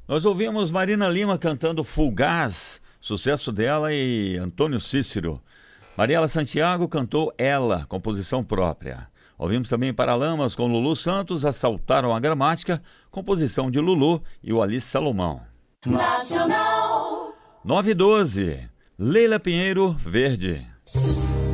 Nós ouvimos Marina Lima cantando Fugaz, sucesso dela e Antônio Cícero. Mariela Santiago cantou Ela, composição própria. Ouvimos também Paralamas com Lulu Santos, Assaltaram a Gramática, composição de Lulu e o Alice Salomão. Nacional 9:12, Leila Pinheiro, Verde.